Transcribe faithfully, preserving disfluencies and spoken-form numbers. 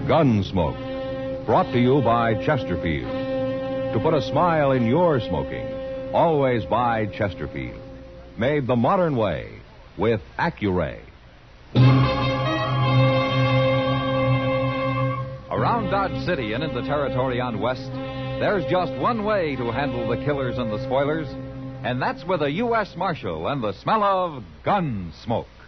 Gunsmoke, brought to you by Chesterfield. To put a smile in your smoking, always buy Chesterfield. Made the modern way with Accuray. Around Dodge City and in the territory on West, there's just one way to handle the killers and the spoilers, and that's with a U S Marshal and the smell of gun smoke.